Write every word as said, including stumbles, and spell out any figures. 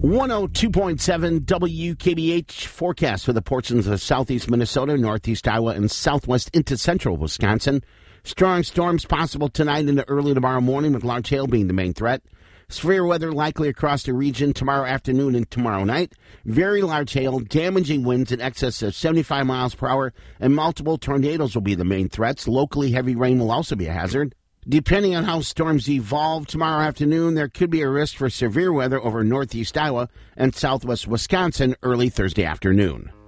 one oh two point seven W K B H forecast for the portions of southeast Minnesota, northeast Iowa, and southwest into central Wisconsin. Strong storms possible tonight into early tomorrow morning, with large hail being the main threat. Severe weather likely across the region tomorrow afternoon and tomorrow night. Very large hail, damaging winds in excess of seventy-five miles per hour, and multiple tornadoes will be the main threats. Locally, heavy rain will also be a hazard. Depending on how storms evolve tomorrow afternoon, there could be a risk for severe weather over northeast Iowa and southwest Wisconsin early Thursday afternoon.